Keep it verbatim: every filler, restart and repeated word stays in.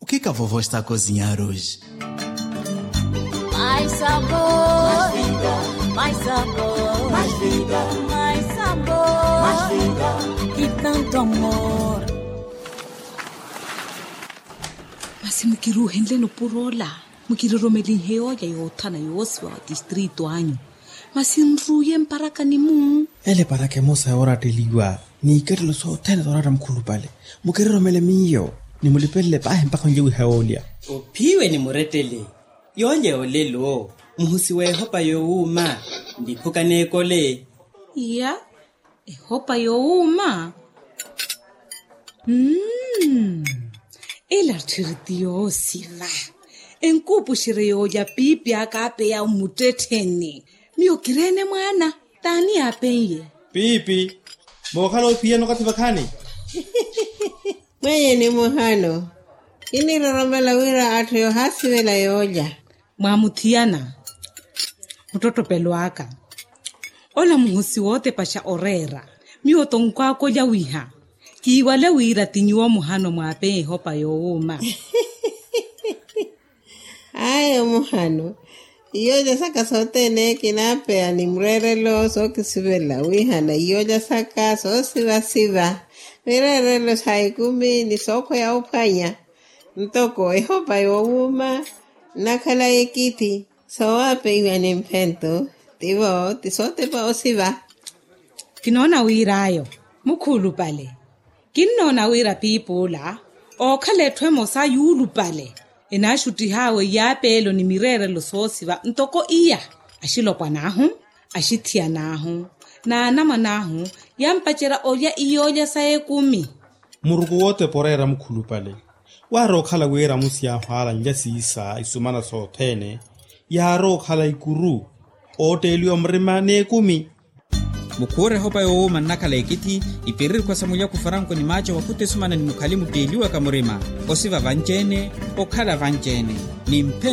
que que a vovó está a cozinhar hoje? Mais sabor, mais vida, mais sabor, mais vida, mais sabor, mais vida e tanto amor. Masi mukiruhendle no purola, mukiromeli heo ya yotana yosi wa distrito anyu. Masi nruye mparaka ni mu. Ele para que mosa ora teliwa. Ni kere lo so tena dorara mkhulu pale. Mukere romele miyo. Ni mulipele pa mpaka njewi haolia. Upiwe ni muretele. Yonje olelo. Muhusi we hopa yo uma. Ndipuka nekole. Iya. E hopa yo uma. Mmm. Ela tiritiyo siva. Enkupu shireyo ya pipi akape ya umuteteni. Miyo kirene mwana. Tani apenye. Pipi. Mohano pia no kati bakani. Mwenye ni mohano. Ini roromela wira atu yo hasi wela yoja. Mwamutiana. Mtoto peluaka. Ola muhusi wote pasha orera. Miyo tonkwa koja wiha. Kiwale wira tinyuwa muhano mwapenye hopa yo uma. Ayo mohano. Iyoja saka sote ne kinapea ni mrerelo so kisivela wihana. Iyoja saka so siva siva. Mrerelo saikumi ni soko ya upanya. Ntoko ehopa yo uma. Nakala ekiti. So wape iwa ni mpento. Tivo tisote pa osiva. Kinona wira ayo. Mukulu pale. Kinona wira pipula. O kale twemo sa yulu pale. Enashuti hawe ya pelo ni mirere lo sosiva ntoko iya ashilo kwa nahu ashitia nahu na nama nahu yampachera oya iyoja sae kumi Murugu wote porera mkhulu pale. Waro khala wera musia hwala njasi isa isumana so tene. Yaro khala ikuru. Ote ilio mrima ne kumi. Mukore hopa yo uma nakala ekiti ipirir kwa samulia kufaranko ni macho wakute sumana ni mukalimu teliwa kamurima. Osiva vanjene, okala vanjene. Ni mpe